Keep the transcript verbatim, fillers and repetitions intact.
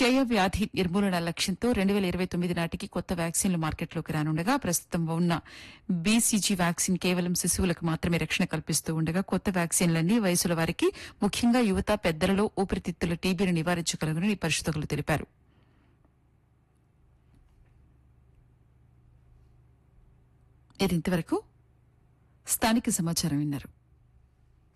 క్షయ వ్యాధి నిర్మూలన లక్ష్యంతో రెండు వేల ఇరవై తొమ్మిది నాటికి కొత్త వ్యాక్సిన్లు మార్కెట్లోకి రానుండగా ప్రస్తుతం ఉన్న బీసీజీ వ్యాక్సిన్ కేవలం శిశువులకు మాత్రమే రక్షణ కల్పిస్తూ ఉండగా కొత్త వ్యాక్సిన్లన్నీ వయసుల వారికి ముఖ్యంగా యువత పెద్దలలో ఊపిరితిత్తుల టీబీని నివారించగలగని పరిశోధకులు తెలిపారు. ఇది ఇంతవరకు స్థానిక సమాచారం విన్నారు.